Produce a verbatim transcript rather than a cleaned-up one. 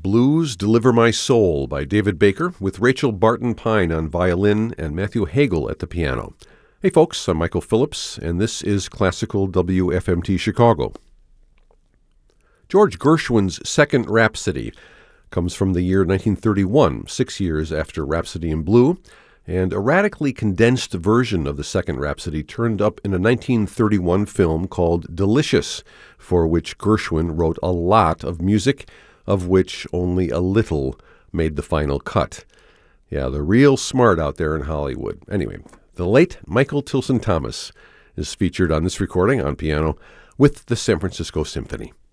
Blues Deliver My Soul by David Baker, with Rachel Barton Pine on violin and Matthew Hagel at the piano. Hey folks, I'm Michael Phillips, and this is Classical W F M T Chicago. George Gershwin's Second Rhapsody comes from the year nineteen thirty-one, six years after Rhapsody in Blue, and a radically condensed version of the Second Rhapsody turned up in a nineteen thirty-one film called Delicious, for which Gershwin wrote a lot of music, of which only a little made the final cut. Yeah, they're real smart out there in Hollywood. Anyway, the late Michael Tilson Thomas is featured on this recording on piano with the San Francisco Symphony.